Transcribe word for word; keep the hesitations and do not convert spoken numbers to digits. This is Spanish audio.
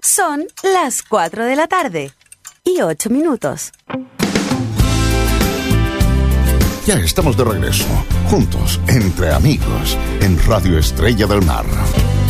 Son las cuatro de la tarde y ocho minutos. Ya estamos de regreso, juntos, entre amigos, en Radio Estrella del Mar.